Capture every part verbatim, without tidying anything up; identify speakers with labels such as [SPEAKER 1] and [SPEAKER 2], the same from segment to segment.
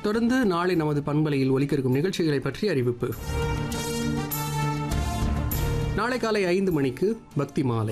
[SPEAKER 1] தொடர்ந்து நாளை நமது பண்பலையில் ஒலிக்க இருக்கும் நிகழ்ச்சிகளை பற்றி அறிவிப்பு. நாளை காலை ஐந்து மணிக்கு பக்தி மாலை.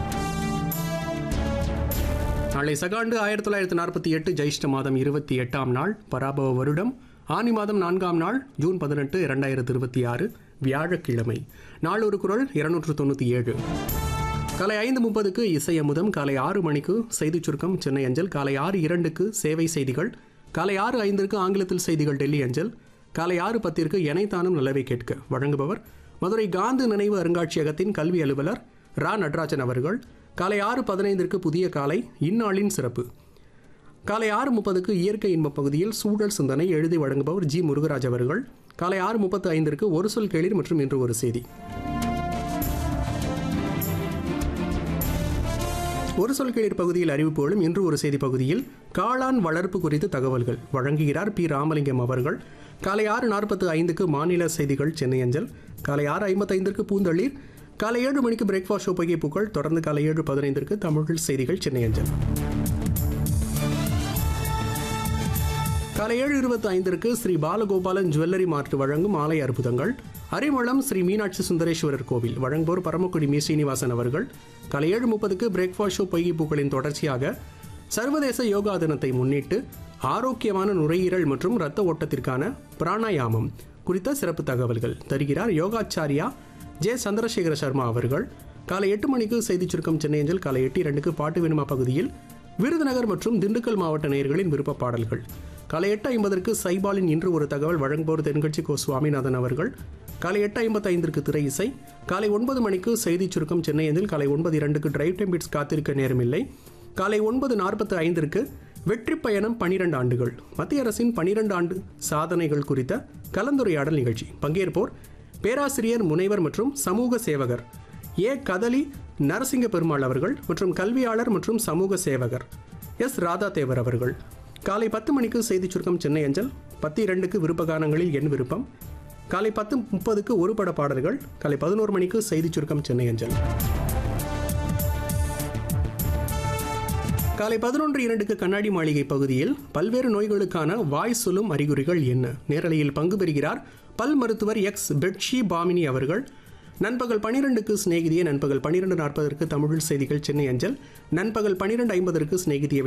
[SPEAKER 1] நாளை சகாண்டு ஆயிரத்தி தொள்ளாயிரத்தி நாற்பத்தி எட்டு ஜெயிஷ்ட மாதம் இருபத்தி எட்டாம் நாள், பராபவ வருடம் ஆனி மாதம் நான்காம் நாள், ஜூன் பதினெட்டு இரண்டாயிரத்தி இருபத்தி ஆறு வியாழக்கிழமை. நாள் ஒரு குரல் இருநூற்று தொண்ணூற்றி ஏழு. காலை ஐந்து முப்பதுக்கு இசை அமுதம், காலை ஆறு மணிக்கு செய்திச் சுருக்கம் சென்னை அஞ்சல், காலை ஆறு இரண்டுக்கு சேவை செய்திகள், காலை ஆறு ஐந்திற்கு ஆங்கிலத்தில் செய்திகள் டெல்லி அஞ்சல், காலை ஆறு பத்திற்கு எனைத்தானும் நல்லவை கேட்க வழங்குபவர் மதுரை காந்தி நினைவு அருங்காட்சியகத்தின் கல்வி அலுவலர் ரா நடராஜன் அவர்கள். காலை ஆறு பதினைந்திற்கு புதிய காலை இந்நாளின் சிறப்பு. காலை ஆறு முப்பதுக்கு இயற்கை இன்ப பகுதியில் சூழல் சிந்தனை எழுதி வழங்குபவர் ஜி முருகராஜ் அவர்கள். காலை ஆறு முப்பத்து ஐந்திற்கு ஒரு சொல் கேளீர் மற்றும் இன்று ஒரு செய்தி. ஒரு சொல் கேளீர் பகுதியில் அறிவிப்புகளும் இன்று ஒரு செய்தி பகுதியில் காளான் வளர்ப்பு குறித்து தகவல்கள் வழங்குகிறார் பி ராமலிங்கம் அவர்கள். காலை ஆறு நாற்பத்து ஐந்துக்கு மாநில செய்திகள் சென்னை அஞ்சல், காலை ஆறு ஐம்பத்தைந்திற்கு பூந்தளிர், காலை ஏழு மணிக்கு பிரேக்ஃபாஸ்ட் ஷோ பொய்கை பூக்கள், தொடர்ந்து காலை ஏழு பதினைந்திற்கு தமிழ் செய்திகள் சென்னை அஞ்சல். காலை ஏழு இருபத்தி ஐந்திற்கு ஸ்ரீ பாலகோபாலன் ஜுவல்லரி மார்ட் வழங்கும் ஆலய அற்புதங்கள், அரிமளம் ஸ்ரீ மீனாட்சி சுந்தரேஸ்வரர் கோவில் வழங்குவோர் பரமக்குடி மீ சீனிவாசன் அவர்கள். காலை ஏழு முப்பதுக்கு பிரேக்ஃபாஸ்ட் ஷோ பொய்கை பூக்களின் தொடர்ச்சியாக சர்வதேச யோகா தினத்தை முன்னிட்டு ஆரோக்கியமான நுரையீரல் மற்றும் இரத்த ஓட்டத்திற்கான பிராணாயாமம் குறித்த சிறப்பு தகவல்கள் தருகிறார் யோகாச்சாரியா ஜே சந்திரசேகர சர்மா அவர்கள். காலை எட்டு மணிக்கு செய்திச் சுருக்கம் சென்னை அஞ்சல், காலை எட்டு இரண்டுக்கு பாட்டு வினுமா பகுதியில் விருதுநகர் மற்றும் திண்டுக்கல் மாவட்ட நேயர்களின் விருப்ப பாடல்கள், காலை எட்டு ஐம்பதற்கு சைபாலின் இன்று ஒரு தகவல் வழங்குவோர் தென்கட்சி கோ சுவாமிநாதன் அவர்கள். காலை எட்டு ஐம்பத்தி ஐந்திற்கு திரை இசை, காலை ஒன்பது மணிக்கு செய்திச் சுருக்கம் சென்னை அஞ்சல், காலை ஒன்பது இரண்டுக்கு டிரைவ் டைம் பிட்ஸ் காத்திருக்க நேரமில்லை, காலை ஒன்பது நாற்பத்தி ஐந்திற்கு வெற்றி பயணம் பனிரெண்டு ஆண்டுகள் மத்திய அரசின் பனிரெண்டு ஆண்டு சாதனைகள் குறித்த கலந்துரையாடல் நிகழ்ச்சி. பங்கேற்போர் பேராசிரியர் முனைவர் மற்றும் சமூக சேவகர் ஏ கதலி நரசிங்க பெருமாள் அவர்கள் மற்றும் கல்வியாளர் மற்றும் சமூக சேவகர் எஸ் ராதா தேவர் அவர்கள். காலை பத்து மணிக்கு செய்திச் சுருக்கம் சென்னை அஞ்சல், பத்து இரண்டுக்கு விருப்பகானங்களில் என் விருப்பம், காலை பத்து முப்பதுக்கு ஒரு பட பாடல்கள், காலை பதினோரு மணிக்கு செய்திச் சுருக்கம் சென்னை அஞ்சல். காலை பதினொன்று இரண்டுக்கு கண்ணாடி மாளிகை பகுதியில் பல்வேறு நோய்களுக்கான வாய் சொல்லும் அறிகுறிகள் என்ன, நேரலையில் பங்கு பெறுகிறார் பல் மருத்துவர் எக்ஸ் பெட்ஷி பாமினி அவர்கள். நண்பகல் பனிரெண்டுக்கு சிநேகிதிய, நண்பகல் பன்னிரெண்டு நாற்பதற்கு தமிழ் செய்திகள் சென்னை அஞ்சல், நண்பகல் பன்னிரெண்டு ஐம்பதற்கு சிநேகிதிய